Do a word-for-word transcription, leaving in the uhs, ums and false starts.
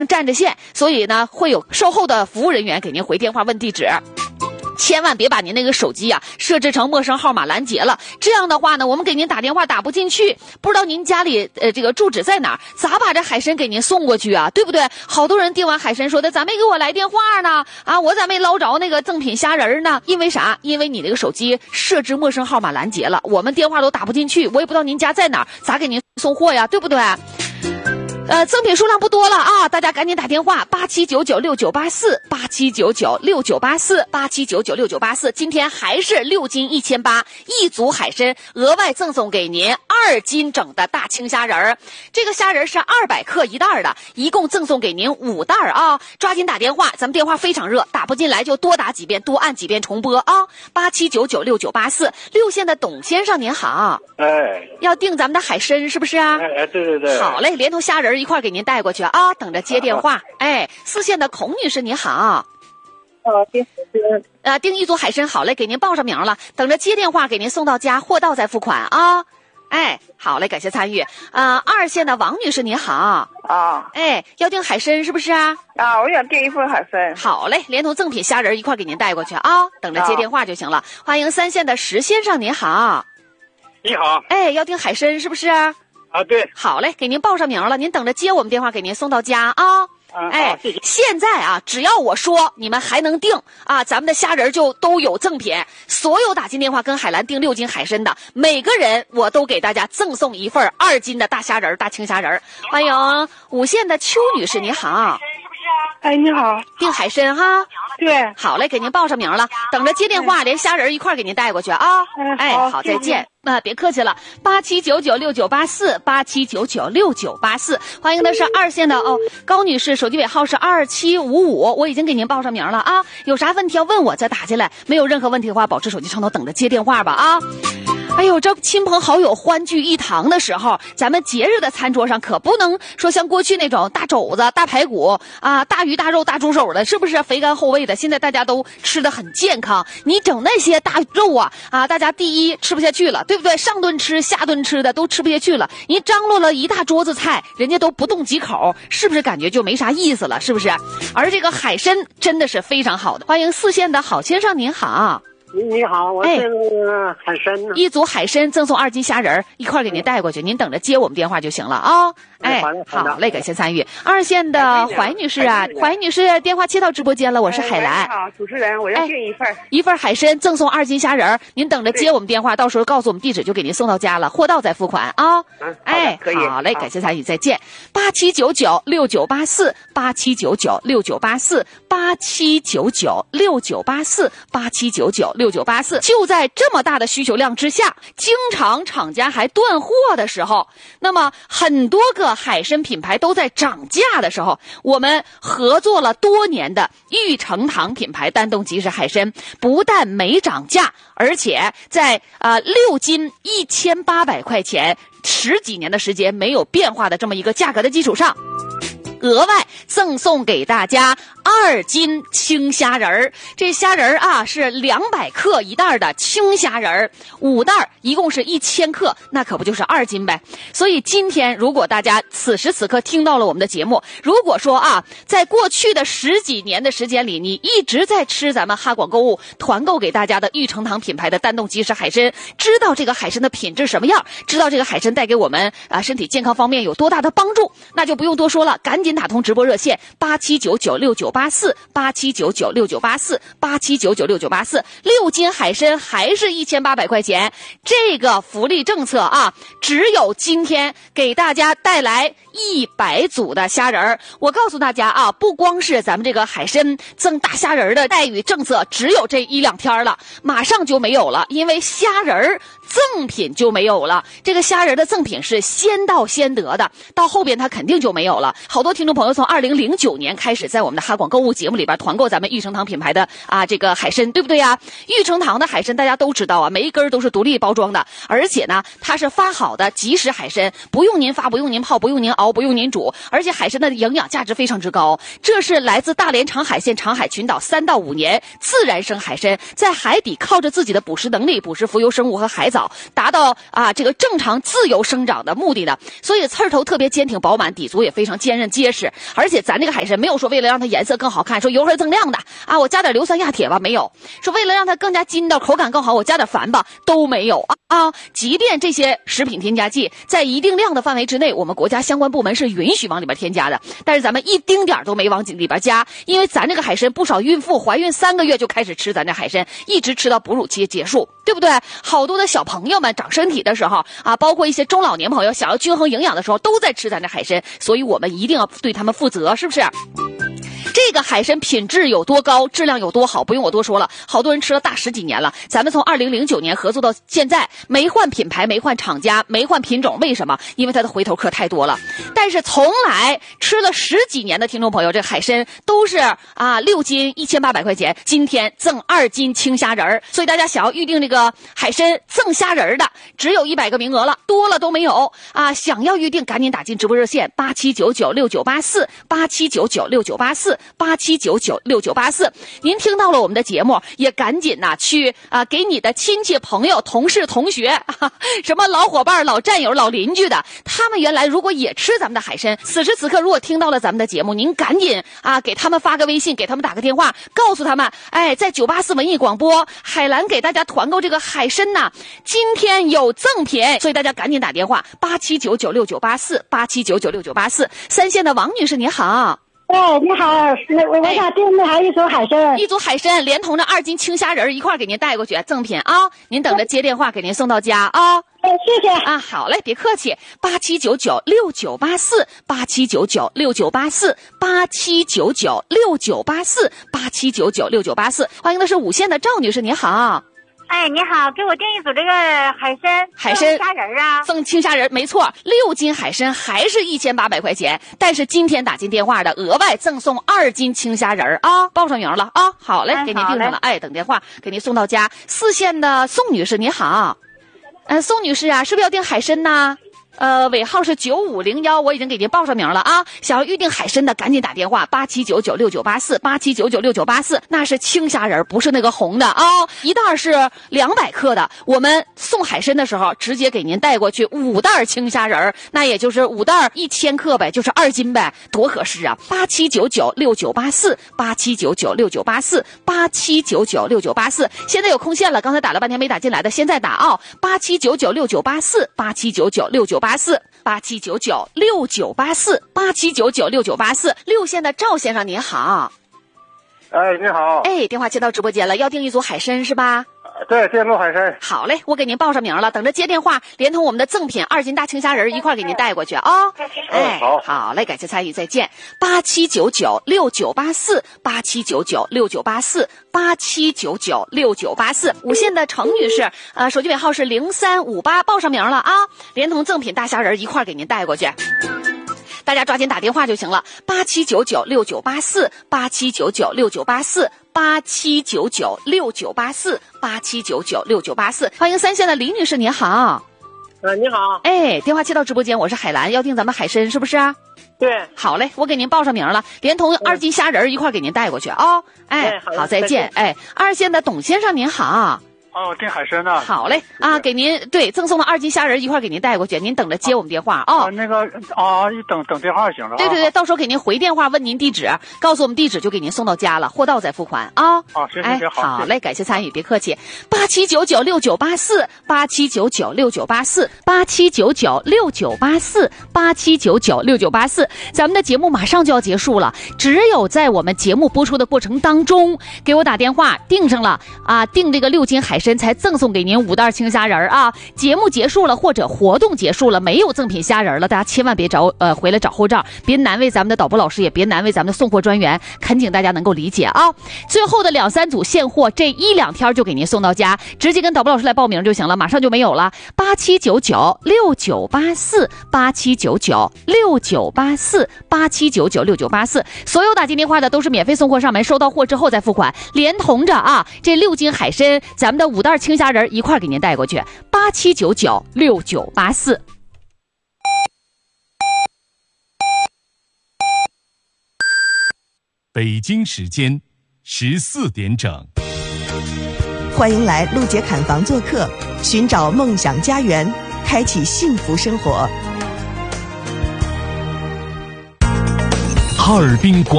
占着线，所以呢会有售后的服务人员给您回电话问地址。千万别把您那个手机啊设置成陌生号码拦截了，这样的话呢，我们给您打电话打不进去，不知道您家里呃这个住址在哪儿，咋把这海参给您送过去啊？对不对？好多人订完海参说的，咋没给我来电话呢？啊，我咋没捞着那个赠品虾仁呢？因为啥？因为你那个手机设置陌生号码拦截了，我们电话都打不进去，我也不知道您家在哪儿，咋给您送货呀？对不对？呃，赠品数量不多了啊，大家赶紧打电话八七九九六九八四八七九九六九八四八七九九六九八四。今天还是六斤一千八，一组海参额外赠送给您二斤整的大青虾仁儿。这个虾仁是二百克一袋的，一共赠送给您五袋啊！抓紧打电话，咱们电话非常热，打不进来就多打几遍，多按几遍重播啊！八七九九六九八四。六线的董先生您好， 哎， 要订咱们的海参是不是啊？ 哎，对对对， 好嘞，连同虾仁一块给您带过去啊，等着接电话。啊、哎，四线的孔女士你好， 哦，订呃订一组海参，好嘞，给您报上名了，等着接电话给您送到家，货到再付款啊。哎，好嘞，感谢参与。呃，二线的王女士你好， 啊， 哎，要订海参是不是啊？ 啊，我想订一份海参。 好嘞，连同赠品虾仁一块给您带过去啊，等着接电话就行了。啊、欢迎三线的石先生你好， 你好， 哎，要订海参是不是啊？ 啊，对， 好嘞，给您报上名了，您等着接我们电话，给您送到家啊。 啊、 哎， 谢谢。 现在啊，只要我说你们还能订啊，咱们的虾仁就都有赠品。所有打进电话跟海兰订六斤海参的，每个人我都给大家赠送一份二斤的大虾仁、大青虾仁。欢迎五线的邱女士，你好。 哎，你好， 订海参哈。 对， 好嘞，给您报上名了，等着接电话，连虾仁一块给您带过去啊。哎，好，再见。那、呃、别客气了，八七九九六九八四八七九九六九八四，欢迎的是二线的哦，高女士，手机尾号是二七五五，我已经给您报上名了啊。有啥问题要问我再打进来，没有任何问题的话，保持手机畅通，等着接电话吧啊。哎呦，这亲朋好友欢聚一堂的时候，咱们节日的餐桌上可不能说像过去那种大肘子、大排骨啊、大鱼大肉、大猪手的，是不是肥甘厚味的？现在大家都吃得很健康，你整那些大肉啊啊，大家第一吃不下去了，对不对？上顿吃下顿吃的都吃不下去了，你张罗了一大桌子菜，人家都不动几口，是不是感觉就没啥意思了？是不是？而这个海参真的是非常好的。欢迎四线的郝先生，您好。 你你好，我是海参呢、 哎。一组海参赠送二斤虾仁一块给您带过去，您等着接我们电话就行了啊、哦。哎，好嘞，感谢参与。二线的怀女士啊，怀女士电话接到直播间了，我是海兰。 好，主持人，我要订一份、哎、 一份海参赠送二斤虾仁您等着接我们电话，到时候告诉我们地址就给您送到家了，货到再付款啊。 嗯、 哎， 可以， 好嘞，感谢参与，再见。八七九九六九八四八七九九六九八四八七九九六九八四八七九九六九八四。就在这么大的需求量之下，经常厂家还断货的时候，那么很多个海参品牌都在涨价的时候，我们合作了多年的玉成堂品牌丹东即食海参，不但没涨价，而且在呃六斤一千八百块钱，十几年的时间没有变化的这么一个价格的基础上，额外赠送给大家二斤青虾仁儿。这虾仁儿啊是两百克一袋的青虾仁儿，五袋一共是一千克，那可不就是二斤呗。所以今天如果大家此时此刻听到了我们的节目，如果说啊在过去的十几年的时间里，你一直在吃咱们哈广购物团购给大家的玉成堂品牌的丹东即食海参，知道这个海参的品质什么样，知道这个海参带给我们啊身体健康方面有多大的帮助，那就不用多说了，赶紧打通直播热线八七九九六九八四八七九九六九八四八七九九六九八四，六斤海参还是一千八百块钱。这个福利政策啊，只有今天给大家带来一百组的虾仁儿。我告诉大家啊，不光是咱们这个海参赠大虾仁的待遇政策，只有这一两天了，马上就没有了，因为虾仁儿赠品就没有了。这个虾仁的赠品是先到先得的，到后边它肯定就没有了。好多听众朋友从二零零九年开始在我们的哈广购物节目里边团购咱们玉成堂品牌的啊这个海参，对不对呀？玉成堂的海参大家都知道啊，每一根都是独立包装的，而且呢它是发好的即食海参，不用您发，不用您泡，不用您熬，不用您煮，而且海参的营养价值非常之高。这是来自大连长海县长海群岛三到五年自然生海参，在海底靠着自己的捕食能力捕食浮游生物和海藻， 早，达到啊这个正常自由生长的目的的。所以刺儿头特别坚挺饱满，底足也非常坚韧结实。而且咱这个海参没有说为了让它颜色更好看，说油黑锃亮的啊，我加点硫酸亚铁吧，没有。说为了让它更加筋道，口感更好，我加点矾吧，都没有啊。啊，即便这些食品添加剂在一定量的范围之内，我们国家相关部门是允许往里边添加的，但是咱们一丁点都没往里边加，因为咱这个海参不少孕妇怀孕三个月就开始吃咱这海参，一直吃到哺乳期结束，对不对？好多的小朋友们长身体的时候啊，包括一些中老年朋友想要均衡营养的时候，都在吃咱这海参，所以我们一定要对他们负责，是不是？这个海参品质有多高，质量有多好，不用我多说了，好多人吃了大十几年了。咱们从二零零九年合作到现在，没换品牌，没换厂家，没换品种，为什么？因为它的回头客太多了。但是从来吃了十几年的听众朋友，这海参都是啊六斤一千八百块钱，今天赠二斤青虾仁儿，所以大家想要预定这个海参赠虾仁儿的，只有一百个名额了，多了都没有啊！想要预定，赶紧打进直播热线八七九九六九八四八七九九六九八四。八七九九六九八四，您听到了我们的节目，也赶紧呐、啊、去啊给你的亲戚朋友、同事、同学，啊、什么老伙伴、老战友、老邻居的，他们原来如果也吃咱们的海参，此时此刻如果听到了咱们的节目，您赶紧啊给他们发个微信，给他们打个电话，告诉他们，哎，在九八四文艺广播，海兰给大家团购这个海参呐，今天有赠品，所以大家赶紧打电话八七九九六九八四八七九九六九八四。三线的王女士你好。 哎，你好，我我想订那还一组海参， 一组海参连同着二斤青虾仁一块给您带过去，赠品啊！您等着接电话给您送到家啊！ 哎，谢谢啊，好嘞，别客气，八七九九六九八四，八七九九六九八四，八七九九六九八四，八七九九六九八四。欢迎的是五线的赵女士，你好。 哎，你好，给我订一组这个海参， 海参虾仁啊， 赠青虾仁，没错，六斤海参还是一千八百块钱，但是今天打进电话的额外赠送二斤青虾仁啊，报上名了啊，好嘞，给您订上了，哎，等电话给您送到家。四线的宋女士，你好，呃，宋女士啊，是不是要订海参呢？呃，尾号是九五零一，我已经给您报上名了啊！想要预定海参的，赶紧打电话八七九九六九八四八七九九六九八四，那是青虾仁，不是那个红的啊！一袋是两百克的，我们送海参的时候直接给您带过去五袋青虾仁，那也就是五袋一千克呗，就是二斤呗，多合适啊！八七九九六九八四八七九九六九八四八七九九六九八四，现在有空线了，刚才打了半天没打进来的，现在打啊！八七九九六九八四八七九九六九八四八七九九六九八四八七九九六九八四。六线的赵先生您好。 哎，你好。 哎，电话接到直播间了，要订一组海参是吧？ 对，电路海参。 好嘞，我给您报上名了，等着接电话，连同我们的赠品二斤大青虾仁一块给您带过去啊、哦。哎， 好， 好嘞，感谢参与，再见。八七九九六九八四八七九九六九八四八七九九六九八四。五线的程女士，呃，手机尾号是零三五八，报上名了啊，连同赠品大虾仁一块给您带过去。大家抓紧打电话就行了，八七九九六九八四八七九九六九八四八七九九六九八四八七九九六九八四。欢迎三线的李女士，您好。 呃，你好。 哎，电话接到直播间，我是海兰，要订咱们海参是不是啊？ 对。 好嘞，我给您报上名了，连同二斤虾仁一块给您带过去啊、哦。哎，好，好再见。哎，二线的董先生您好。 哦，订海参呢？ 好嘞啊，给您对赠送的二斤虾仁一块给您带过去，您等着接我们电话啊、哦。 那个啊，一等等电话行了。 对对对，到时候给您回电话问您地址，告诉我们地址就给您送到家了，货到再付款啊。 啊，行行行，好。 好嘞，感谢参与，别客气。八七九九六九八四八七九九六九八四八七九九六九八四八七九九六九八四。咱们的节目马上就要结束了，只有在我们节目播出的过程当中，给我打电话订上了啊，订这个六斤海参才赠送给您五袋青虾仁啊。节目结束了或者活动结束了，没有赠品虾仁了，大家千万别找呃回来找后账，别难为咱们的导播老师，也别难为咱们的送货专员，恳请大家能够理解啊。最后的两三组现货，这一两天就给您送到家，直接跟导播老师来报名就行了，马上就没有了。八七九九六九八四八七九九六九八四八七九九六九八四，所有打进电话的都是免费送货上门，收到货之后再付款，连同着啊这六斤海参，咱们的五袋青虾仁一块给您带过去。八七九九六九八四。 北京时间十四点整。 欢迎来陆杰侃房做客，寻找梦想家园，开启幸福生活。 哈尔滨广